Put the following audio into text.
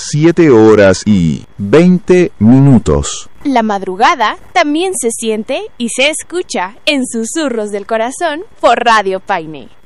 7:20. La madrugada también se siente y se escucha en Susurros del Corazón por Radio Paine.